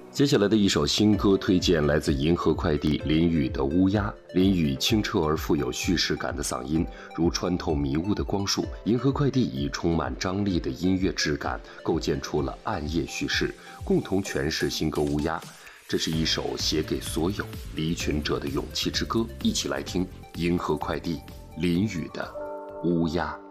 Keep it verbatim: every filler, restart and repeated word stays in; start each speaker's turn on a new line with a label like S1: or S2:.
S1: 接下来的一首新歌推荐来自银河快递林雨的《乌鸦》。林雨清澈而富有叙事感的嗓音，如穿透迷雾的光束。银河快递以充满张力的音乐质感，构建出了暗夜叙事，共同诠释新歌《乌鸦》。这是一首写给所有离群者的勇气之歌，一起来听银河快递林雨的《乌鸦》。